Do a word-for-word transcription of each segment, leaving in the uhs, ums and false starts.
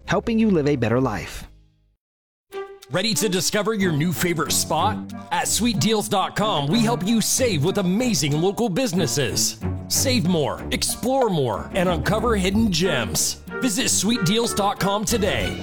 helping you live a better life. Ready to discover your new favorite spot? At sweet deals dot com, we help you save with amazing local businesses. Save more, explore more, and uncover hidden gems. Visit sweet deals dot com today.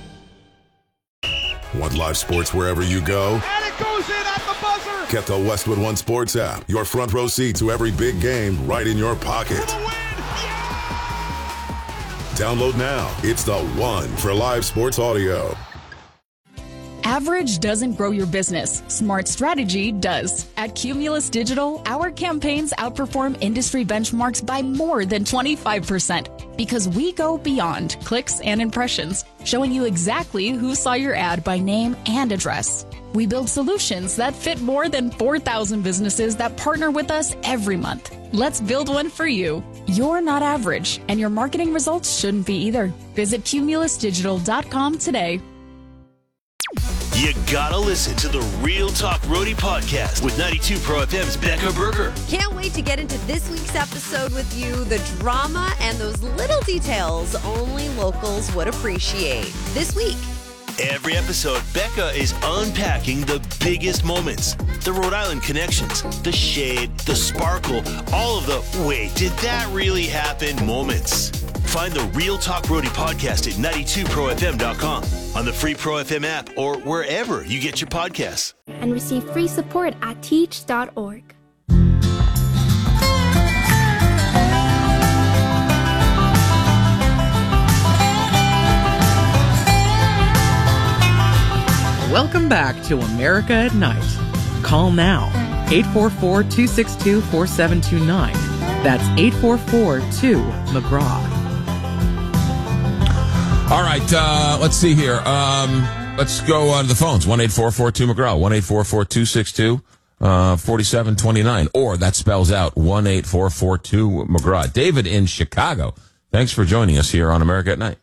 Want live sports wherever you go? And it goes in at the buzzer! Get the Westwood One Sports app. Your front row seat to every big game right in your pocket. For the win! Yeah! Download now. It's the one for live sports audio. Average doesn't grow your business. Smart strategy does. At Cumulus Digital, our campaigns outperform industry benchmarks by more than twenty-five percent because we go beyond clicks and impressions, showing you exactly who saw your ad by name and address. We build solutions that fit more than four thousand businesses that partner with us every month. Let's build one for you. You're not average, and your marketing results shouldn't be either. Visit cumulus digital dot com today. You gotta listen to the Real Talk Roadie podcast with ninety-two Pro F M's Becca Berger. Can't wait to get into this week's episode with you. The drama and those little details only locals would appreciate. This week. Every episode, Becca is unpacking the biggest moments. The Rhode Island connections, the shade, the sparkle, all of the wait, did that really happen moments. Find the Real Talk Roadie podcast at ninety-two pro f m dot com, on the free Pro F M app, or wherever you get your podcasts. And receive free support at teach dot org. Welcome back to America at Night. Call now, eight four four, two six two, four seven two nine. That's eight four four two McGraw. All right, uh, let's see here. Um, let's go on to the phones. one eight four four two McGraw, one eight four four two six two, four seven two nine. Or that spells out one eight four four two McGraw. David in Chicago, thanks for joining us here on America at Night.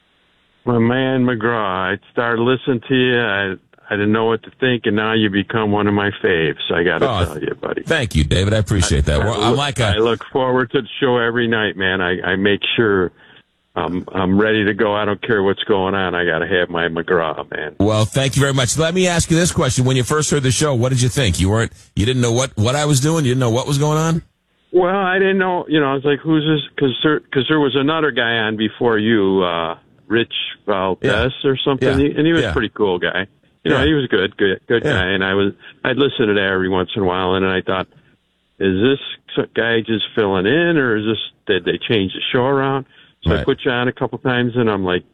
My man, McGraw, I started listening to you. I, I didn't know what to think, and now you become one of my faves. I got to oh, tell you, buddy. Thank you, David. I appreciate that. I, Well, I, I'm like a, I look forward to the show every night, man. I, I make sure I'm, I'm ready to go. I don't care what's going on. I got to have my McGraw, man. Well, thank you very much. Let me ask you this question. When you first heard the show, what did you think? You weren't, you didn't know what, what I was doing? You didn't know what was going on? Well, I didn't know, you know, I was like, who's this? Because there, cause there was another guy on before you, uh, Rich Valdez yeah. or something, Yeah. and he was yeah. a pretty cool guy. You know, yeah. he was a good, good, good yeah. guy, and I was, I'd listen to that every once in a while, and I thought, is this guy just filling in, or is this, did they change the show around? So right. I put you on a couple times, and I'm like,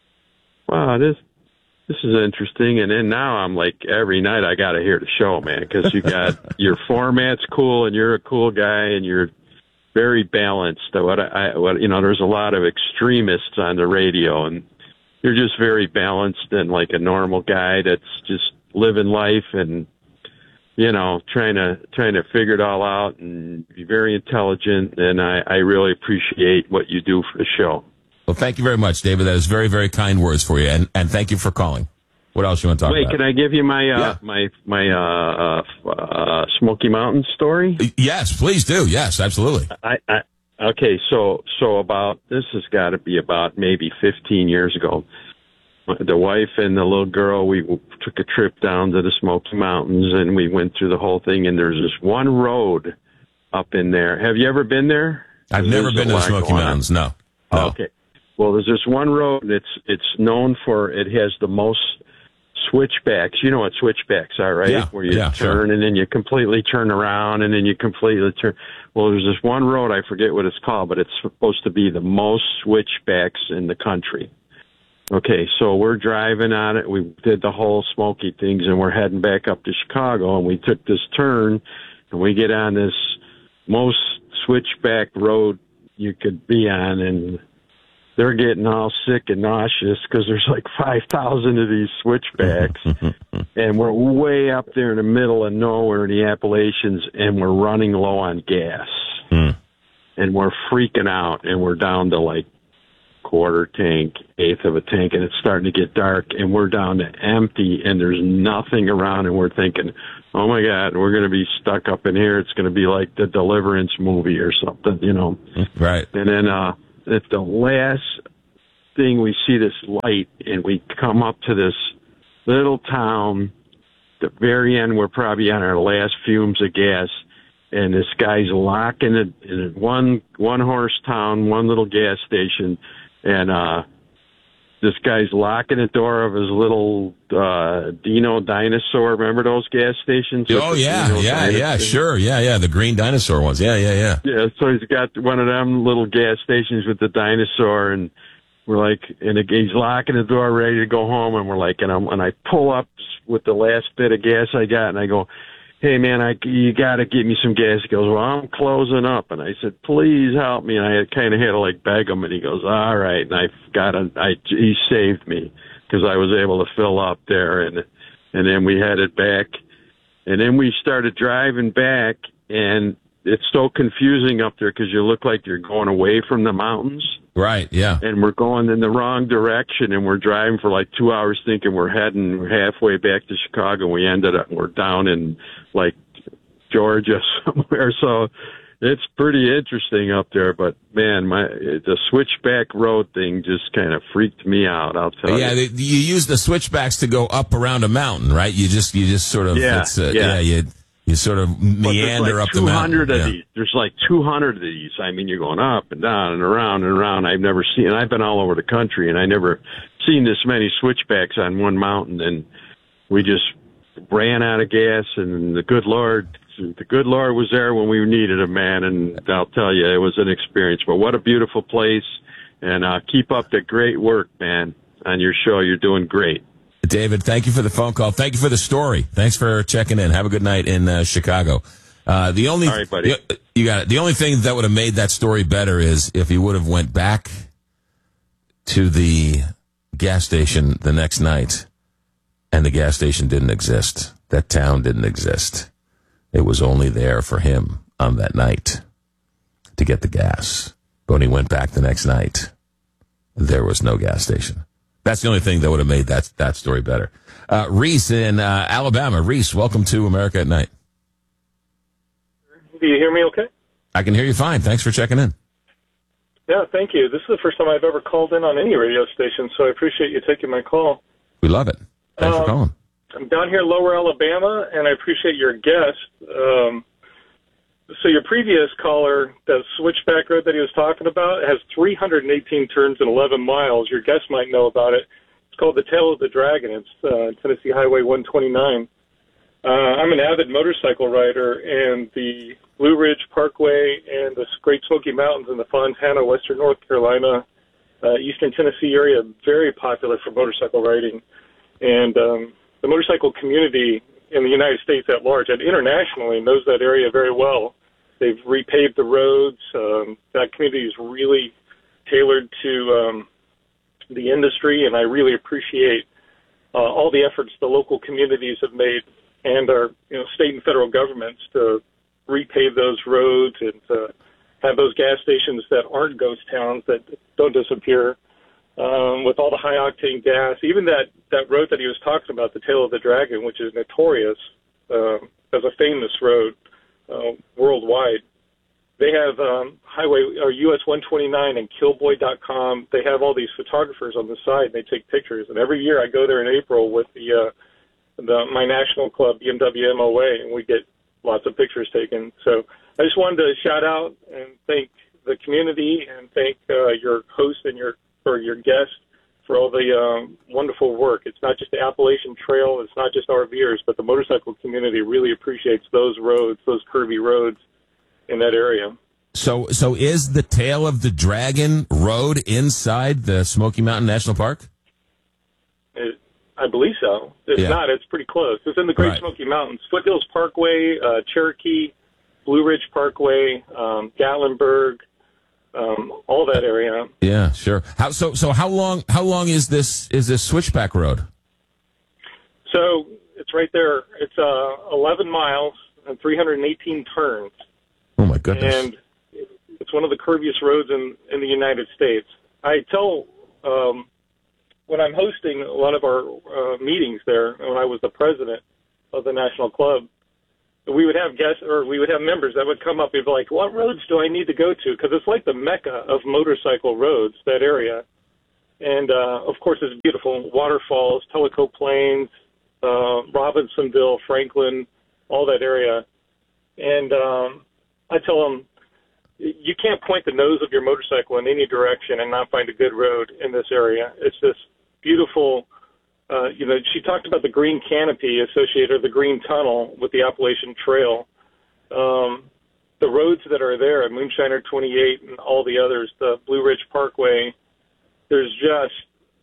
wow, this, this is interesting. And then now I'm like, every night I got to hear the show, man, because you got, your format's cool, and you're a cool guy, and you're very balanced. What I, what, you know, there's a lot of extremists on the radio, and you're just very balanced and like a normal guy that's just living life and, you know, trying to, trying to figure it all out and be very intelligent. And I, I really appreciate what you do for the show. Well, thank you very much, David. That is very, very kind words for you. And, and thank you for calling. What else you want to talk Wait, about? can I give you my, uh, yeah. my, my, uh, uh, uh, Smoky Mountain story? Yes, please do. Yes, absolutely. I, I, Okay, so so about this has got to be about maybe fifteen years ago. The wife and the little girl, we took a trip down to the Smoky Mountains, and we went through the whole thing. And there's this one road up in there. Have you ever been there? I've never been to the Smoky Mountains. No. no. Okay. Well, there's this one road, and it's it's known for it has the most switchbacks. You know what switchbacks are, right? Yeah, Where you yeah, turn sure. and then you completely turn around and then you completely turn. Well, there's this one road, I forget what it's called, but it's supposed to be the most switchbacks in the country. Okay, so we're driving on it. We did the whole Smoky things, and we're heading back up to Chicago, and we took this turn, and we get on this most switchback road you could be on, and they're getting all sick and nauseous because there's like five thousand of these switchbacks, and we're way up there in the middle of nowhere in the Appalachians, and we're running low on gas, mm. and we're freaking out, and we're down to like quarter tank, eighth of a tank, and it's starting to get dark, and we're down to empty, and there's nothing around, and we're thinking, oh my God, we're going to be stuck up in here. It's going to be like the Deliverance movie or something, you know. Right. And then, uh, at the last thing, we see this light, and we come up to this little town. At the very end, we're probably on our last fumes of gas, and this guy's locking it in one one horse town, one little gas station, and uh, this guy's locking the door of his little uh, Dino Dinosaur. Remember those gas stations? Oh yeah, Dino yeah, Dinosaur? yeah, sure, yeah, yeah, the green dinosaur ones. Yeah, yeah, yeah. Yeah, so he's got one of them little gas stations with the dinosaur, and we're like, and he's locking the door, ready to go home, and we're like, and I'm, and I pull up with the last bit of gas I got, and I go, hey man, I, you got to get me some gas. He goes, well, I'm closing up, and I said, please help me, and I kind of had to like beg him, and he goes, all right, and I got a, I, he saved me because I was able to fill up there, and and then we headed back, and then we started driving back, and it's so confusing up there because you look like you're going away from the mountains. Right, yeah. And we're going in the wrong direction, and we're driving for like two hours thinking we're heading halfway back to Chicago. We ended up, we're down in like Georgia somewhere. So it's pretty interesting up there. But man, my the switchback road thing just kind of freaked me out, I'll tell yeah, you. Yeah, you use the switchbacks to go up around a mountain, right? You just, you just sort of, yeah, it's, uh, yeah. yeah, you, You sort of meander like up the mountain. two hundred of yeah. these. There's like two hundred of these. I mean, you're going up and down and around and around. I've never seen, and I've been all over the country, and I never seen this many switchbacks on one mountain. And we just ran out of gas, and the good Lord, the good Lord was there when we needed him, man. And I'll tell you, it was an experience. But what a beautiful place, and uh, keep up the great work, man, on your show. You're doing great. David, thank you for the phone call. Thank you for the story. Thanks for checking in. Have a good night in uh, Chicago. Uh, the only, All right, buddy. The, you got it. The only thing that would have made that story better is if he would have went back to the gas station the next night, and the gas station didn't exist. That town didn't exist. It was only there for him on that night to get the gas. But when he went back the next night, there was no gas station. That's the only thing that would have made that that story better. Uh, Reese in uh, Alabama. Reese, welcome to America at Night. Do you hear me okay? I can hear you fine. Thanks for checking in. Yeah, thank you. This is the first time I've ever called in on any radio station, so I appreciate you taking my call. We love it. Thanks um, for calling. I'm down here in Lower Alabama, and I appreciate your guest. Um, so your previous caller, the switchback road that he was talking about, has three hundred eighteen turns and eleven miles. Your guest might know about it. It's called the Tail of the Dragon. It's uh, Tennessee Highway one twenty-nine. Uh, I'm an avid motorcycle rider, and the Blue Ridge Parkway and the Great Smoky Mountains in the Fontana, Western North Carolina, uh, Eastern Tennessee area, very popular for motorcycle riding. And um, the motorcycle community in the United States at large and internationally knows that area very well. They've repaved the roads. Um, that community is really tailored to um, the industry, and I really appreciate uh, all the efforts the local communities have made and our you know, state and federal governments to repave those roads and to have those gas stations that aren't ghost towns, that don't disappear, um, with all the high-octane gas. Even that, that road that he was talking about, the Tail of the Dragon, which is notorious uh, as a famous road, Uh, worldwide. They have um, highway or U S one twenty-nine and killboy dot com. They have all these photographers on the side, and they take pictures. And every year I go there in April with the, uh, the my national club, B M W M O A, and we get lots of pictures taken. So I just wanted to shout out and thank the community and thank uh, your host and your or your guest for all the um, wonderful work. It's not just the Appalachian Trail, it's not just RVers, but the motorcycle community really appreciates those roads, those curvy roads in that area. So, so is the Tail of the Dragon road inside the Smoky Mountain National Park? It, I believe so. If Yeah. not, it's pretty close. It's in the Great Right. Smoky Mountains. Foothills Parkway, uh, Cherokee, Blue Ridge Parkway, um, Gatlinburg, um, all that area. Yeah, sure. How so? So how long? How long is this? Is this switchback road? So it's right there. It's uh, eleven miles and three hundred eighteen turns. Oh my goodness! And it's one of the curviest roads in, in the United States. I tell um, when I'm hosting a lot of our uh, meetings there, when I was the president of the national club, we would have guests or we would have members that would come up and be like, "What roads do I need to go to?" Because it's like the mecca of motorcycle roads, that area. And, uh, of course, it's beautiful. Waterfalls, Tellico Plains, uh, Robinsonville, Franklin, all that area. And um, I tell them, you can't point the nose of your motorcycle in any direction and not find a good road in this area. It's this beautiful, uh, you know, she talked about the green canopy associated, or the green tunnel with the Appalachian Trail. Um, the roads that are there, Moonshiner twenty-eight and all the others, the Blue Ridge Parkway, there's just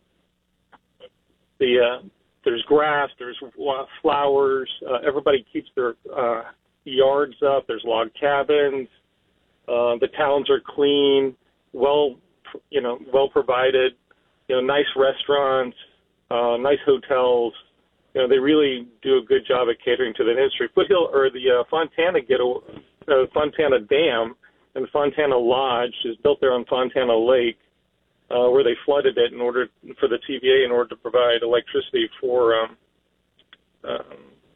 the, uh, there's grass, there's flowers, uh, everybody keeps their uh, yards up, there's log cabins. Uh, the towns are clean, well, you know, well provided. You know, nice restaurants, uh, nice hotels. You know, they really do a good job at catering to the industry. Foothill, or the uh, Fontana Ghetto, uh, Fontana Dam and Fontana Lodge is built there on Fontana Lake, uh, where they flooded it in order for the T V A in order to provide electricity for. Um, um,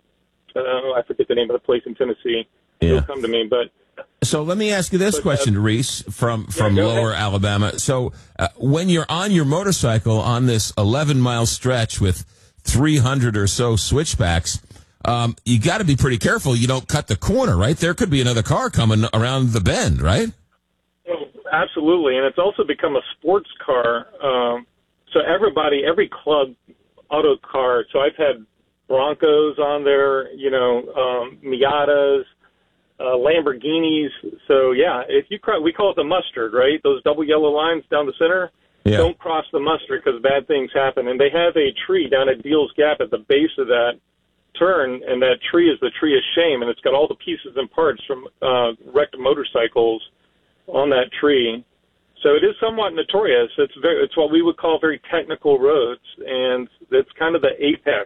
uh, I forget the name of the place in Tennessee. Yeah. It'll come to me, but. So let me ask you this question, Reese, from, from yeah, Lower ahead. Alabama. So uh, when you're on your motorcycle on this eleven-mile stretch with three hundred or so switchbacks, um, you got to be pretty careful you don't cut the corner, right? There could be another car coming around the bend, right? Oh, absolutely, and it's also become a sports car. Um, so everybody, every club auto car, so I've had Broncos on there, you know, um, Miatas, Uh, Lamborghinis. So, yeah, if you cro- we call it the mustard, right? Those double yellow lines down the center. Yeah. Don't cross the mustard because bad things happen. And they have a tree down at Deal's Gap at the base of that turn, and that tree is the tree of shame, and it's got all the pieces and parts from uh, wrecked motorcycles on that tree. So it is somewhat notorious. It's very, it's what we would call very technical roads, and it's kind of the apex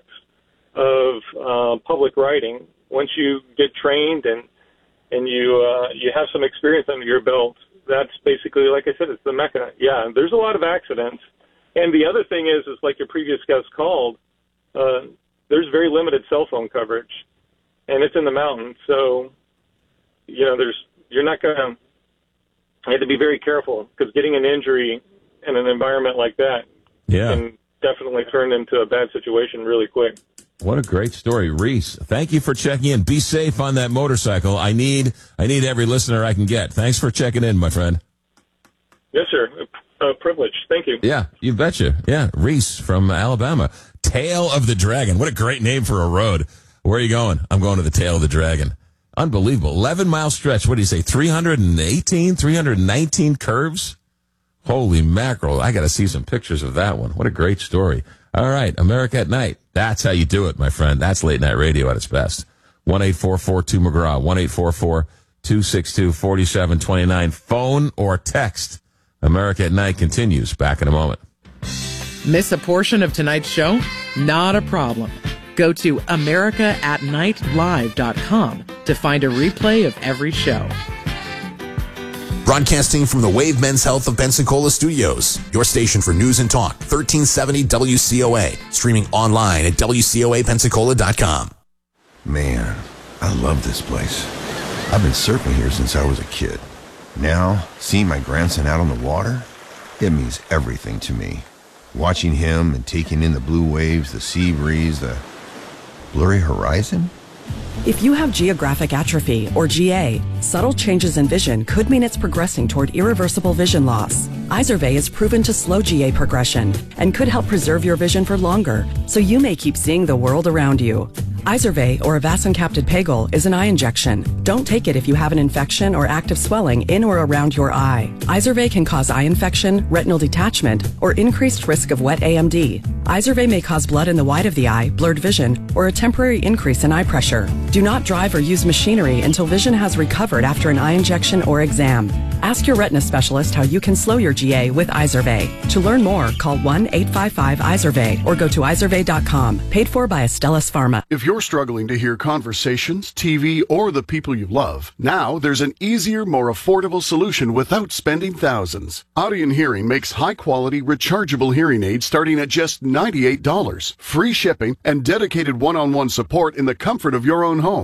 of uh, public riding. Once you get trained and and you uh, you have some experience under your belt, that's basically, like I said, it's the Mecca. Yeah, there's a lot of accidents. And the other thing is, is like your previous guest called, uh, there's very limited cell phone coverage, and it's in the mountains. So, you know, there's you're not going to, you have to be very careful, because getting an injury in an environment like that yeah. can definitely turn into a bad situation really quick. What a great story, Reese. Thank you for checking in. Be safe on that motorcycle. I need I need every listener I can get. Thanks for checking in, my friend. Yes, sir. A privilege. Thank you. Yeah, you betcha. Yeah, Reese from Alabama. Tail of the Dragon. What a great name for a road. Where are you going? I'm going to the Tail of the Dragon. Unbelievable. eleven-mile stretch. What do you say, three hundred eighteen, three hundred nineteen curves? Holy mackerel. I got to see some pictures of that one. What a great story. All right, America at Night. That's how you do it, my friend. That's late night radio at its best. one eight four four two McGraw, one eight four four two six two four seven two nine. Phone or text. America at Night continues. Back in a moment. Miss a portion of tonight's show? Not a problem. Go to america at night live dot com to find a replay of every show. Broadcasting from the Wave Men's Health of Pensacola Studios, your station for news and talk, thirteen seventy W C O A, streaming online at W C O A Pensacola dot com. Man, I love this place. I've been surfing here since I was a kid. Now, seeing my grandson out on the water, it means everything to me. Watching him and taking in the blue waves, the sea breeze, the blurry horizon. If you have geographic atrophy, or G A, subtle changes in vision could mean it's progressing toward irreversible vision loss. Izervay is proven to slow G A progression and could help preserve your vision for longer, so you may keep seeing the world around you. Izervay, or avacincaptad pegol, is an eye injection. Don't take it if you have an infection or active swelling in or around your eye. Izervay can cause eye infection, retinal detachment, or increased risk of wet A M D. Izervay may cause blood in the white of the eye, blurred vision, or a temporary increase in eye pressure. Do not drive or use machinery until vision has recovered after an eye injection or exam. Ask your retina specialist how you can slow your G A with Izervay. To learn more, call one eight five five Izervay or go to izervay dot com. Paid for by Astellas Pharma. If you're struggling to hear conversations, T V, or the people you love, now there's an easier, more affordable solution without spending thousands. Audien Hearing makes high-quality, rechargeable hearing aids starting at just ninety-eight dollars, free shipping, and dedicated one-on-one support in the comfort of your own home.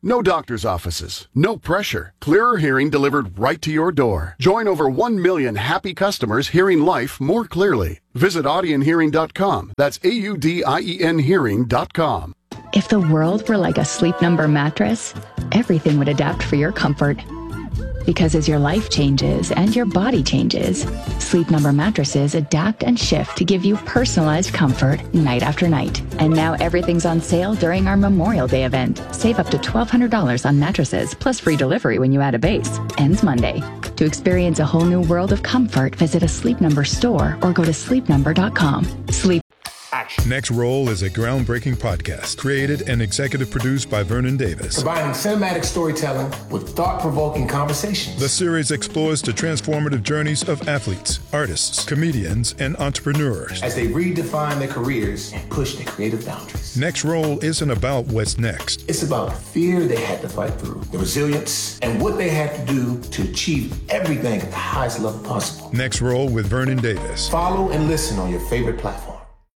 No doctor's offices, no pressure. Clearer hearing delivered right to your door. Join over one million happy customers hearing life more clearly. Visit audien hearing dot com. That's A U D I E N hearing dot com. If the world were like a Sleep Number mattress, everything would adapt for your comfort. Because as your life changes and your body changes, Sleep Number mattresses adapt and shift to give you personalized comfort night after night. And now everything's on sale during our Memorial Day event. Save up to twelve hundred dollars on mattresses, plus free delivery when you add a base. Ends Monday. To experience a whole new world of comfort, visit a Sleep Number store or go to sleep number dot com. Sleep Action. Next Roll is a groundbreaking podcast created and executive produced by Vernon Davis. Combining cinematic storytelling with thought-provoking conversations. The series explores the transformative journeys of athletes, artists, comedians, and entrepreneurs as they redefine their careers and push their creative boundaries. Next Roll isn't about what's next. It's about the fear they had to fight through, the resilience, and what they had to do to achieve everything at the highest level possible. Next Roll with Vernon Davis. Follow and listen on your favorite platform.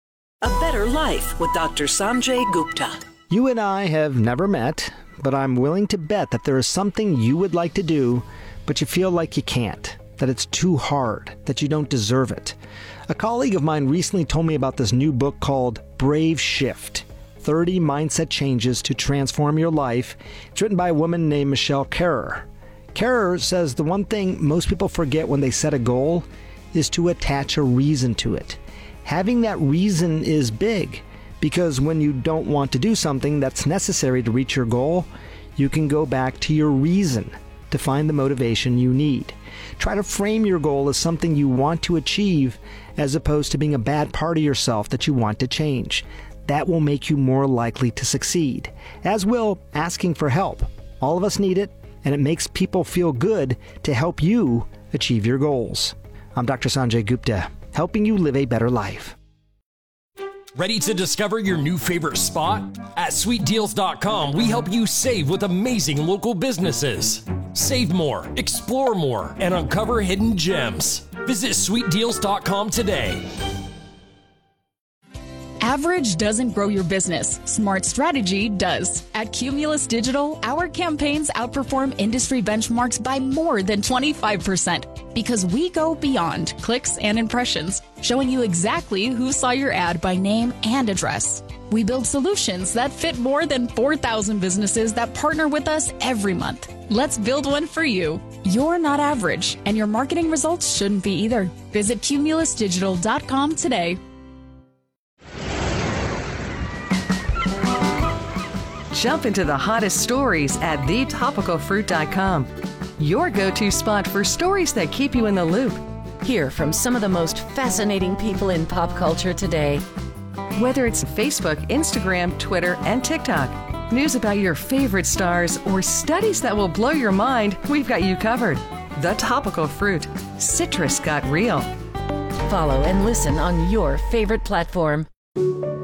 A Better Life with Doctor Sanjay Gupta. You and I have never met, but I'm willing to bet that there is something you would like to do, but you feel like you can't, that it's too hard, that you don't deserve it. A colleague of mine recently told me about this new book called Brave Shift, thirty Mindset Changes to Transform Your Life. It's written by a woman named Michelle Kerrer. Kerrer says the one thing most people forget when they set a goal is to attach a reason to it. Having that reason is big, because when you don't want to do something that's necessary to reach your goal, you can go back to your reason to find the motivation you need. Try to frame your goal as something you want to achieve, as opposed to being a bad part of yourself that you want to change. That will make you more likely to succeed, as will asking for help. All of us need it, and it makes people feel good to help you achieve your goals. I'm Doctor Sanjay Gupta, helping you live a better life. Ready to discover your new favorite spot? At sweet deals dot com, we help you save with amazing local businesses. Save more, explore more, and uncover hidden gems. Visit sweet deals dot com today. Average doesn't grow your business. Smart strategy does. At Cumulus Digital, our campaigns outperform industry benchmarks by more than twenty-five percent because we go beyond clicks and impressions, showing you exactly who saw your ad by name and address. We build solutions that fit more than four thousand businesses that partner with us every month. Let's build one for you. You're not average, and your marketing results shouldn't be either. Visit cumulus digital dot com today. Jump into the hottest stories at the topical fruit dot com. Your go-to spot for stories that keep you in the loop. Hear from some of the most fascinating people in pop culture today. Whether it's Facebook, Instagram, Twitter, and TikTok, news about your favorite stars, or studies that will blow your mind, we've got you covered. The Topical Fruit. Citrus got real. Follow and listen on your favorite platform.